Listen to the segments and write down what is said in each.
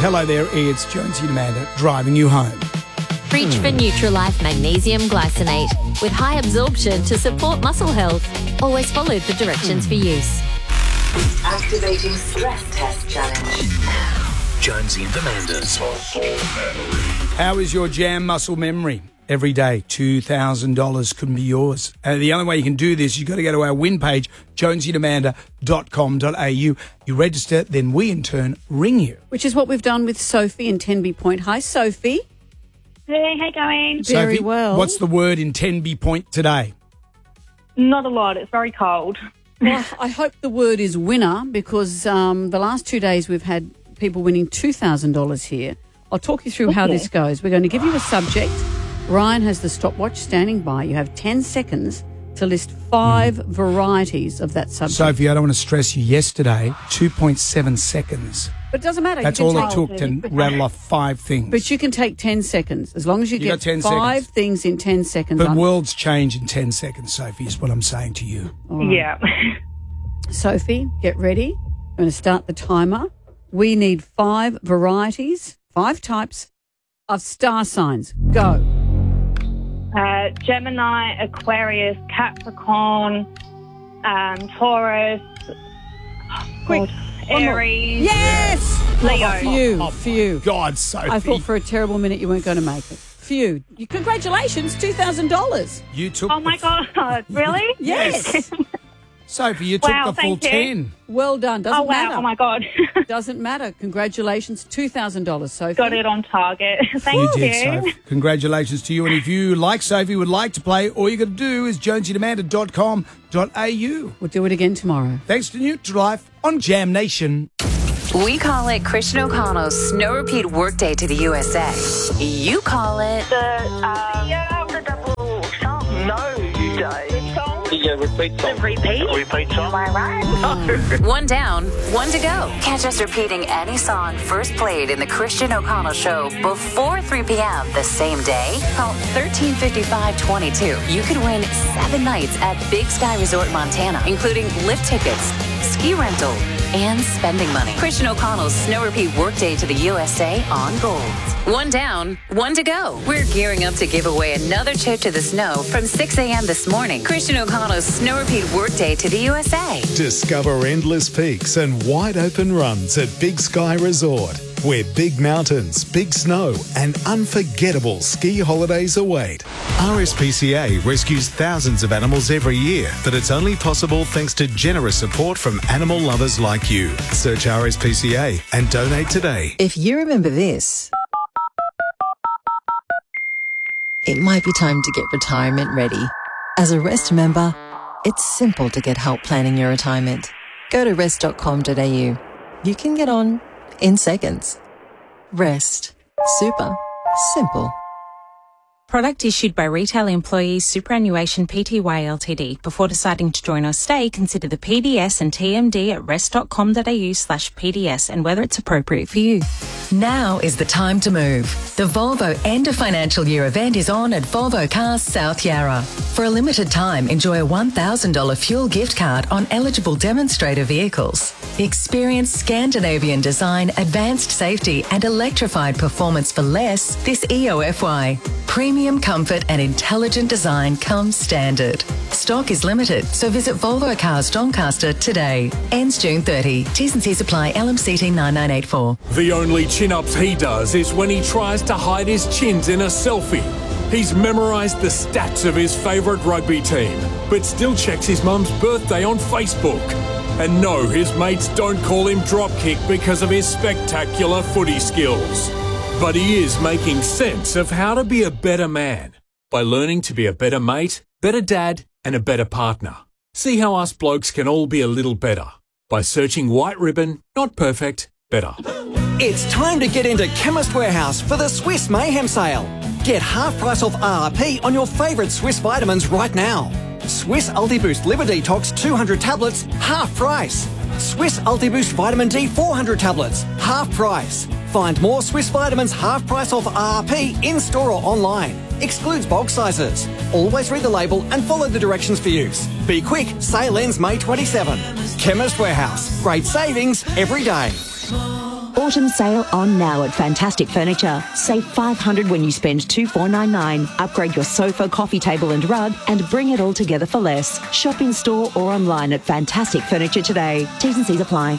hello there, it's Jonesy and Amanda driving you home. Reach for Nutralife Magnesium Glycinate with high absorption to support muscle health. Always follow the directions for use. Activating stress test challenge. Jonesy and Amanda's. How is your jam muscle memory? Every day, $2,000 can be yours. And the only way you can do this, you've got to go to our win page, jonesyandamanda.com.au. You register, then we in turn ring you. Which is what we've done with Sophie in Tenby Point. Hi, Sophie. Hey, how you going? Very Sophie, well. What's the word in Tenby Point today? Not a lot. It's very cold. Well, I hope the word is winner because the last 2 days we've had people winning $2,000 here. I'll talk you through how this goes. We're going to give you a subject. Ryan has the stopwatch standing by. You have 10 seconds to list 5 varieties of that subject. Sophie, I don't want to stress you. Yesterday, 2.7 seconds. But it doesn't matter. That's all it took to rattle off 5 things. But you can take 10 seconds. As long as you got get 10 5 seconds. things in 10 seconds. But worlds change in 10 seconds, Sophie, is what I'm saying to you. Right. Yeah. Sophie, get ready. I'm going to start the timer. We need 5 varieties, 5 types of star signs. Go. Gemini, Aquarius, Capricorn, Taurus, Quick. Aries. Yes! Leo. Phew. God, Sophie. I thought for a terrible minute you weren't going to make it. Phew. Congratulations, $2,000. You took Oh, my God. Really? Yes. Sophie, you took Wow, the full thank you. 10. Well done. Doesn't Oh, wow. matter. Oh, my God. Doesn't matter. Congratulations, $2,000, Sophie. Got it on target. You Thank did, Sophie. Congratulations to you. And if you, like Sophie, would like to play, all you got to do is jonesyandamanda.com.au. We'll do it again tomorrow. Thanks to Nutrilife on Jam Nation. We call it Christian O'Connell's Snow Repeat Workday to the USA. You call it The double song. No, you don't. Yeah, repeat song. Repeat song. Am I right? One down, one to go. Catch us repeating any song first played in the Christian O'Connell Show before 3 p.m. the same day. Call 1355-22. You could win 7 nights at Big Sky Resort, Montana, including lift tickets, ski rental, and spending money. Christian O'Connell's Snow Repeat Workday to the USA on Gold. One down, one to go. We're gearing up to give away another trip to the snow from 6 a.m. this morning. Christian O'Connell's Snow Repeat Workday to the USA. Discover endless peaks and wide open runs at Big Sky Resort, where big mountains, big snow, and unforgettable ski holidays await. RSPCA rescues thousands of animals every year, but it's only possible thanks to generous support from animal lovers like you. Search RSPCA and donate today. If you remember this, it might be time to get retirement ready. As a Rest member, it's simple to get help planning your retirement. Go to rest.com.au. You can get on in seconds. Rest. Super. Simple. Product issued by Retail Employees Superannuation Pty Ltd. Before deciding to join or stay, consider the PDS and TMD at rest.com.au/PDS and whether it's appropriate for you. Now is the time to move. The Volvo End of Financial Year event is on at Volvo Cars South Yarra. For a limited time, enjoy a $1,000 fuel gift card on eligible demonstrator vehicles. Experience Scandinavian design, advanced safety and electrified performance for less this EOFY. Premium comfort and intelligent design comes standard. Stock is limited, so visit Volvo Cars Doncaster today. Ends June 30. T's and C's apply. LMCT 9984. The only chin-ups he does is when he tries to hide his chins in a selfie. He's memorised the stats of his favourite rugby team, but still checks his mum's birthday on Facebook. And no, his mates don't call him Dropkick because of his spectacular footy skills. But he is making sense of how to be a better man by learning to be a better mate, better dad, and a better partner. See how us blokes can all be a little better by searching White Ribbon, not perfect, better. It's time to get into Chemist Warehouse for the Swiss Mayhem sale. Get half price off RRP on your favourite Swiss vitamins right now. Swiss UltiBoost Liver Detox 200 tablets, half price. Swiss UltiBoost Vitamin D 400 tablets, half price. Find more Swiss vitamins half price off RRP in store or online. Excludes bulk sizes. Always read the label and follow the directions for use. Be quick, sale ends May 27. Chemist Warehouse. Great savings every day. Autumn sale on now at Fantastic Furniture. Save $500 when you spend $2,499. Upgrade your sofa, coffee table and rug and bring it all together for less. Shop in store or online at Fantastic Furniture today. T's and C's apply.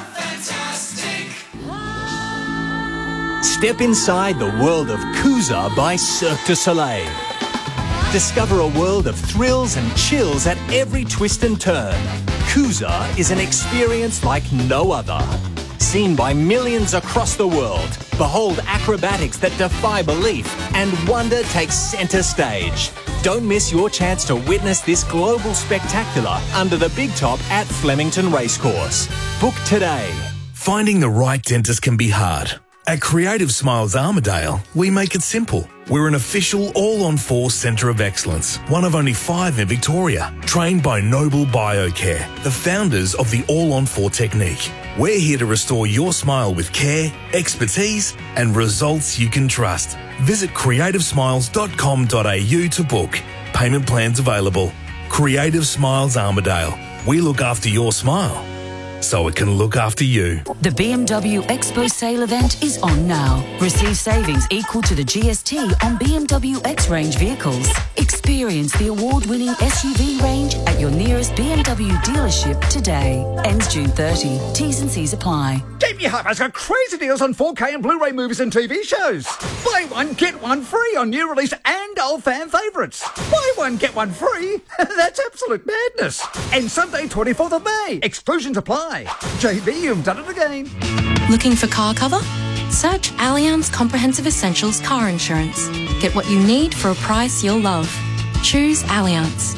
Step inside the world of Coosa by Cirque du Soleil. Discover a world of thrills and chills at every twist and turn. Coosa is an experience like no other. Seen by millions across the world, behold acrobatics that defy belief, and wonder takes centre stage. Don't miss your chance to witness this global spectacular under the big top at Flemington Racecourse. Book today. Finding the right dentist can be hard. At Creative Smiles Armidale, we make it simple. We're an official all-on-4 centre of excellence, one of only 5 in Victoria, trained by Noble Biocare, the founders of the all-on-4 technique. We're here to restore your smile with care, expertise and results you can trust. Visit creativesmiles.com.au to book. Payment plans available. Creative Smiles Armidale. We look after your smile, so it can look after you. The BMW Expo sale event is on now. Receive savings equal to the GST on BMW X-Range vehicles. Experience the award-winning SUV range at your nearest BMW dealership today. Ends June 30. T's and C's apply. JB Hi-Fi's got crazy deals on 4K and Blu-ray movies and TV shows. Buy one, get one free on new release and old fan favourites. Buy one, get one free. That's absolute madness. And Sunday, 24th of May. Exclusions apply. JB, you've done it again. Looking for car cover? Search Allianz Comprehensive Essentials Car Insurance. Get what you need for a price you'll love. Choose Allianz.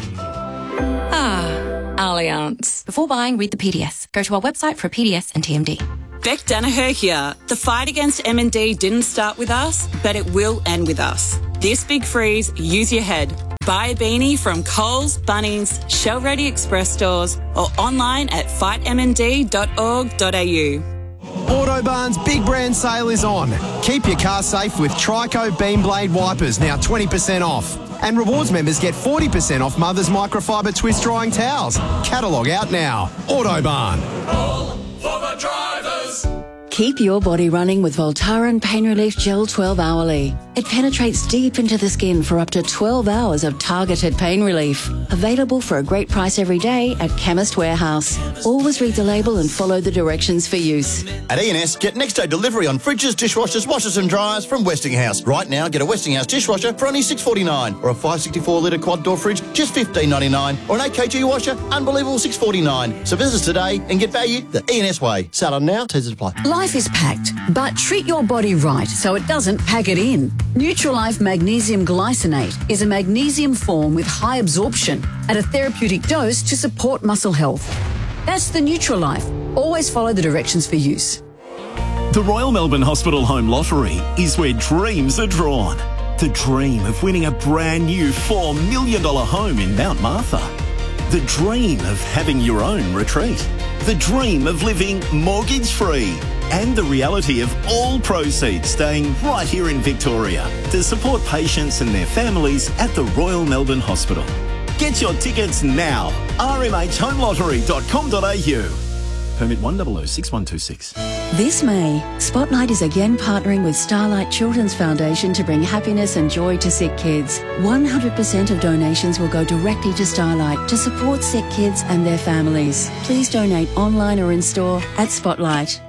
Allianz. Before buying, read the PDS. Go to our website for a PDS and TMD. Beck Danaher here. The fight against M&D didn't start with us, but it will end with us. This big freeze, use your head. Buy a beanie from Coles, Bunnings, Shell Ready Express stores or online at fightmnd.org.au. Autobarn's big brand sale is on. Keep your car safe with Trico Beam Blade wipers, now 20% off. And rewards members get 40% off Mother's microfiber twist drying towels. Catalogue out now. Autobarn. All for the drivers. Keep your body running with Voltaren Pain Relief Gel 12 hourly. It penetrates deep into the skin for up to 12 hours of targeted pain relief. Available for a great price every day at Chemist Warehouse. Always read the label and follow the directions for use. At E&S, get next day delivery on fridges, dishwashers, washers and dryers from Westinghouse. Right now, get a Westinghouse dishwasher for only $6.49 or a 564-litre quad door fridge, just $15.99 or an 8kg washer, unbelievable $6.49. So visit us today and get value the E&S way. Sale on now, T's apply. Life is packed, but treat your body right so it doesn't pack it in. Nutrilife Magnesium Glycinate is a magnesium form with high absorption at a therapeutic dose to support muscle health. That's the Nutrilife. Always follow the directions for use. The Royal Melbourne Hospital Home Lottery is where dreams are drawn. The dream of winning a brand new $4 million home in Mount Martha. The dream of having your own retreat. The dream of living mortgage-free. And the reality of all proceeds staying right here in Victoria to support patients and their families at the Royal Melbourne Hospital. Get your tickets now. rmhhomelottery.com.au. Permit 1006126. This May, Spotlight is again partnering with Starlight Children's Foundation to bring happiness and joy to sick kids. 100% of donations will go directly to Starlight to support sick kids and their families. Please donate online or in store at Spotlight.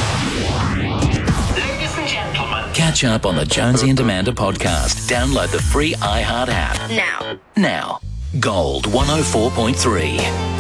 Catch up on the Jonesy and Amanda podcast. Download the free iHeart app. Now. Gold 104.3.